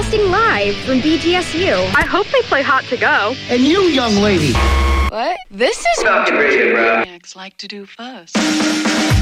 broadcasting live from BGSU. I hope they play Hot to Go. And you, young lady. What? This is what Dr. Bridget, bro. Maniacs like to do first.